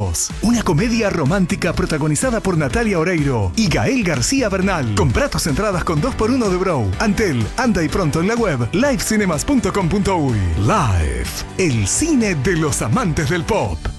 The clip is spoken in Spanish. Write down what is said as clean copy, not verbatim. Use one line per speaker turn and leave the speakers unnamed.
2. Una comedia romántica protagonizada por Natalia Oreiro y Gael García Bernal. Comprá tus entradas con 2x1 de Bro. Antel, anda y pronto en la web livecinemas.com.uy. Live, el cine de los amantes del pop.